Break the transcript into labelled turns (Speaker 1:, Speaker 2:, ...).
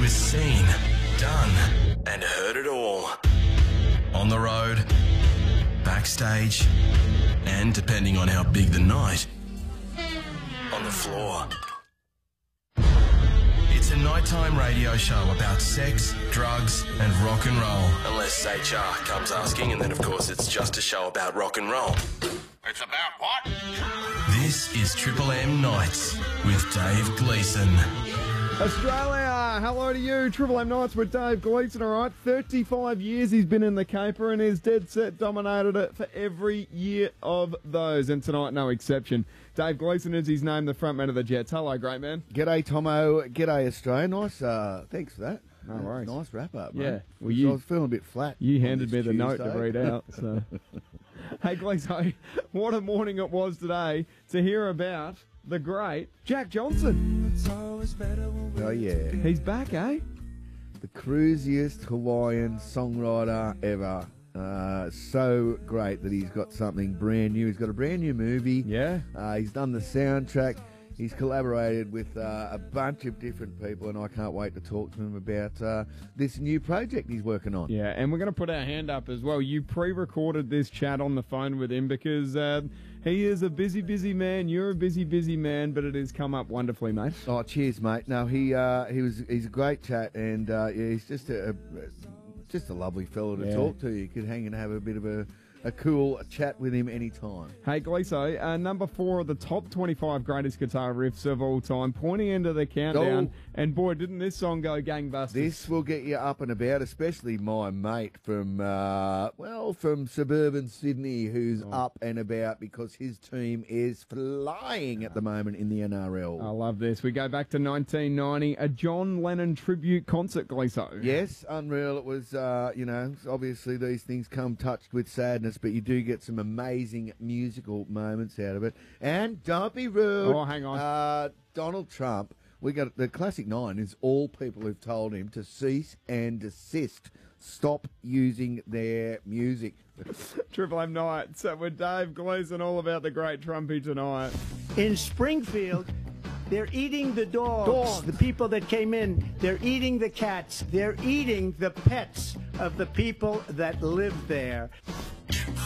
Speaker 1: has seen, done, and heard it all. On the road, backstage, and depending on how big the night, on the floor. It's a nighttime radio show about sex, drugs, and rock and roll. Unless HR comes asking, and then of course it's just a show about rock and roll.
Speaker 2: It's about what?
Speaker 1: This is Triple M Nights with Dave Gleeson.
Speaker 3: Australia, hello to you. Triple M Nights with Dave Gleeson, all right? 35 years he's been in the caper and he's dead set dominated it for every year of those. And tonight, no exception. Dave Gleeson is his name, the frontman of the Jets. Hello, great man.
Speaker 4: G'day, Tomo. G'day, Australia. Nice, thanks for that.
Speaker 3: No worries.
Speaker 4: Nice wrap-up, mate.
Speaker 3: Yeah. Well,
Speaker 4: I was feeling a bit flat.
Speaker 3: You
Speaker 4: on
Speaker 3: handed me
Speaker 4: this
Speaker 3: the note to
Speaker 4: Tuesday.
Speaker 3: read out. So, hey, Gleeson, what a morning it was today to hear about the great Jack Johnson.
Speaker 4: Oh, yeah.
Speaker 3: He's back, eh?
Speaker 4: The cruisiest Hawaiian songwriter ever. So great that he's got something brand new. He's got a brand new movie.
Speaker 3: Yeah.
Speaker 4: He's done the soundtrack. He's collaborated with a bunch of different people, and I can't wait to talk to him about this new project he's working on.
Speaker 3: Yeah, and we're going to put our hand up as well. You pre-recorded this chat on the phone with him because he is a busy, busy man. You're a busy, busy man, but it has come up wonderfully, mate.
Speaker 4: Oh, cheers, mate. No, he's a great chat, and yeah, he's just a lovely fellow to talk to. You could hang and have a bit of a cool chat with him anytime.
Speaker 3: Hey, Gleeso, number 4 of the top 25 greatest guitar riffs of all time, pointing into the countdown.
Speaker 4: Go.
Speaker 3: And boy, didn't this song go gangbusters.
Speaker 4: This will get you up and about, especially my mate from suburban Sydney, who's up and about because his team is flying at the moment in the NRL.
Speaker 3: I love this. We go back to 1990, a John Lennon tribute concert, Gleeso.
Speaker 4: Yes, unreal. It was, obviously these things come touched with sadness, but you do get some amazing musical moments out of it. And don't be rude.
Speaker 3: Oh, hang on.
Speaker 4: Donald Trump, we got the classic 9 is all people who've told him to cease and desist. Stop using their music.
Speaker 3: Triple M Nights with Dave Gleeson, all about the great Trumpy tonight.
Speaker 5: In Springfield, they're eating the dogs. The people that came in, they're eating the cats. They're eating the pets of the people that live there.